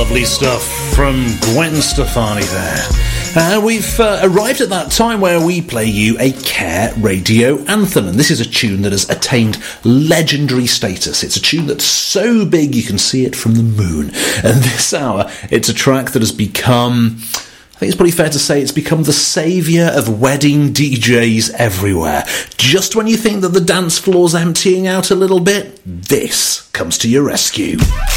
Lovely stuff from Gwen Stefani there. We've arrived at that time where we play you a Care radio anthem, and this is a tune that has attained legendary status. It's a tune that's so big you can see it from the moon. And this hour, it's a track that has become, I think it's probably fair to say, it's become the saviour of wedding DJs everywhere. Just when you think that the dance floor's emptying out a little bit, this comes to your rescue.